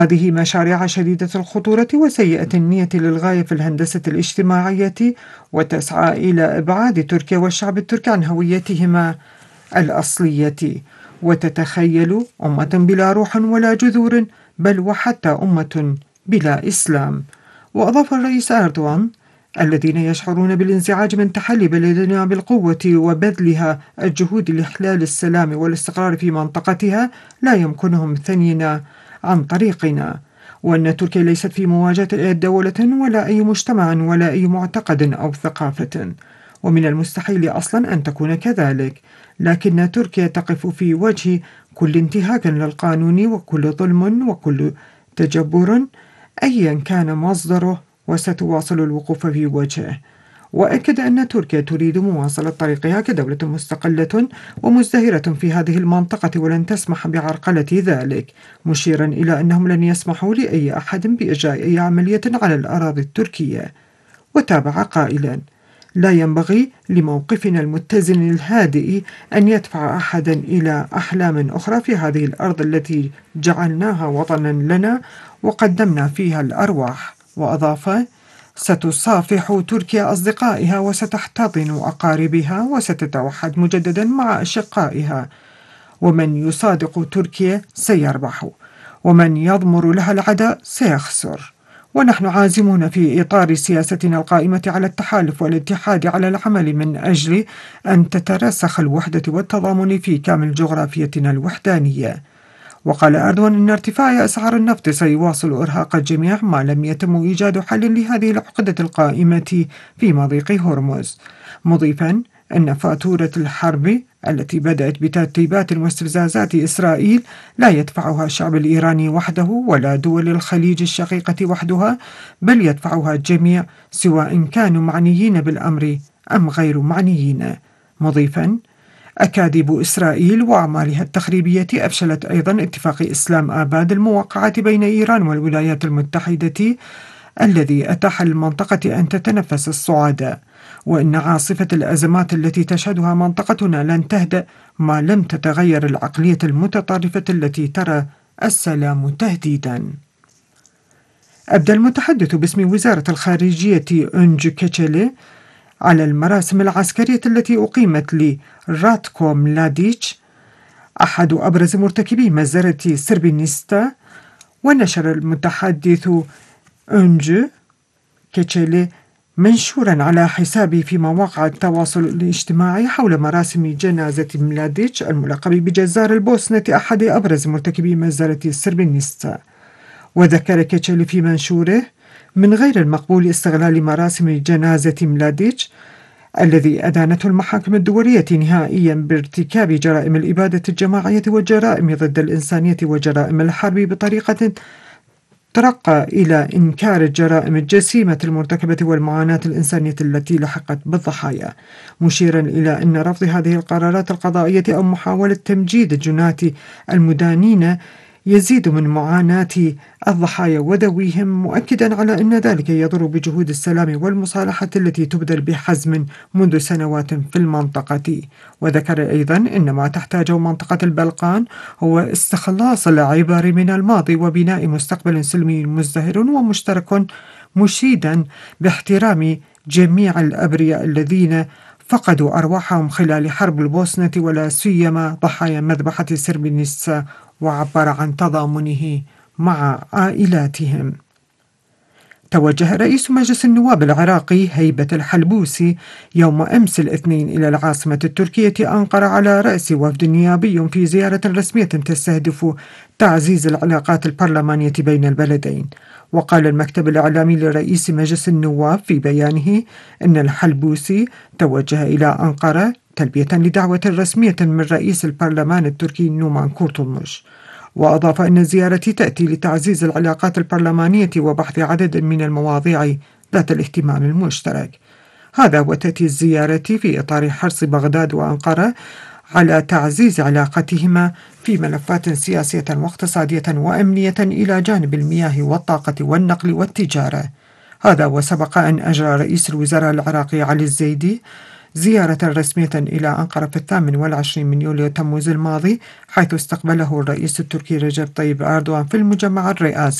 هذه مشاريع شديدة الخطورة وسيئة النية للغاية في الهندسة الاجتماعية، وتسعى إلى إبعاد تركيا والشعب التركي عن هويتهما الأصلية، وتتخيل أمة بلا روح ولا جذور، بل وحتى أمة بلا إسلام. وأضاف الرئيس أردوغان: الذين يشعرون بالانزعاج من تحلي بلدنا بالقوة وبذلها الجهود لإحلال السلام والاستقرار في منطقتها لا يمكنهم ثنينا عن طريقنا، وأن تركيا ليست في مواجهة أي دولة ولا أي مجتمع ولا أي معتقد أو ثقافة، ومن المستحيل أصلا أن تكون كذلك، لكن تركيا تقف في وجه كل انتهاك للقانون وكل ظلم وكل تجبر أيا كان مصدره، وستواصل الوقوف في وجهه. وأكد أن تركيا تريد مواصلة طريقها كدولة مستقلة ومزدهرة في هذه المنطقة ولن تسمح بعرقلة ذلك، مشيرا إلى أنهم لن يسمحوا لأي أحد بإجراء أي عملية على الأراضي التركية. وتابع قائلا: لا ينبغي لموقفنا المتزن الهادئ أن يدفع أحدا إلى أحلام أخرى في هذه الأرض التي جعلناها وطنا لنا وقدمنا فيها الأرواح. وأضاف: ستصافح تركيا أصدقائها وستحتضن أقاربها وستتوحد مجددا مع أشقائها، ومن يصادق تركيا سيربح ومن يضمر لها العداء سيخسر. ونحن عازمون في إطار سياستنا القائمة على التحالف والاتحاد على العمل من أجل أن تترسخ الوحدة والتضامن في كامل جغرافيتنا الوحدانية. وقال أردوغان إن ارتفاع أسعار النفط سيواصل إرهاق الجميع ما لم يتم إيجاد حل لهذه العقدة القائمة في مضيق هرمز، مضيفا أن فاتورة الحرب التي بدأت بترتيبات واستفزازات إسرائيل لا يدفعها الشعب الإيراني وحده ولا دول الخليج الشقيقة وحدها، بل يدفعها الجميع سواء كانوا معنيين بالأمر أم غير معنيين، مضيفا: أكاذيب إسرائيل وأعمالها التخريبية أفشلت أيضا اتفاق إسلام آباد الموقعة بين إيران والولايات المتحدة الذي أتاح للمنطقة أن تتنفس الصعداء، وإن عاصفة الأزمات التي تشهدها منطقتنا لن تهدأ ما لم تتغير العقلية المتطرفة التي ترى السلام تهديدا. أبدى المتحدث باسم وزارة الخارجية أنج كيتشيلي على المراسم العسكرية التي أقيمت لراتكو ملاديتش أحد أبرز مرتكبي مزرعة سربينيستا. ونشر المتحدث أنج كيتشيلي منشورا على حسابه في مواقع التواصل الاجتماعي حول مراسم جنازة ملاديتش الملقب بجزار البوسنة أحد أبرز مرتكبي مزرعة سربينيستا. وذكر كيتشيلي في منشوره: من غير المقبول استغلال مراسم جنازة ملاديتش الذي أدانته المحاكم الدولية نهائيا بارتكاب جرائم الإبادة الجماعية والجرائم ضد الإنسانية وجرائم الحرب بطريقة ترقى إلى إنكار الجرائم الجسيمة المرتكبة والمعاناة الإنسانية التي لحقت بالضحايا، مشيرا إلى أن رفض هذه القرارات القضائية أو محاولة تمجيد جنات المدانين يزيد من معاناة الضحايا وذويهم، مؤكدا على أن ذلك يضر بجهود السلام والمصالحة التي تبذل بحزم منذ سنوات في المنطقة. وذكر أيضا أن ما تحتاجه منطقة البلقان هو استخلاص العبر من الماضي وبناء مستقبل سلمي مزدهر ومشترك، مشيدا باحترام جميع الأبرياء الذين فقدوا أرواحهم خلال حرب البوسنة ولا سيما ضحايا مذبحة سربينيتسا، وعبر عن تضامنه مع عائلاتهم. توجه رئيس مجلس النواب العراقي هيبة الحلبوسي يوم أمس الاثنين إلى العاصمة التركية أنقرة على رأس وفد نيابي في زيارة رسمية تستهدف تعزيز العلاقات البرلمانية بين البلدين. وقال المكتب الإعلامي لرئيس مجلس النواب في بيانه أن الحلبوسي توجه إلى أنقرة تلبية لدعوة رسمية من رئيس البرلمان التركي نومان كورتولموش. وأضاف أن الزيارة تأتي لتعزيز العلاقات البرلمانية وبحث عدد من المواضيع ذات الاهتمام المشترك. هذا وتأتي الزيارة في إطار حرص بغداد وأنقرة على تعزيز علاقتهما في ملفات سياسية واقتصادية وأمنية إلى جانب المياه والطاقة والنقل والتجارة. هذا وسبق أن أجرى رئيس الوزراء العراقي علي الزيدي زيارة رسمية إلى أنقرة في 28 من يوليو تموز الماضي، حيث استقبله الرئيس التركي رجب طيب أردوغان في المجمع الرئاسي.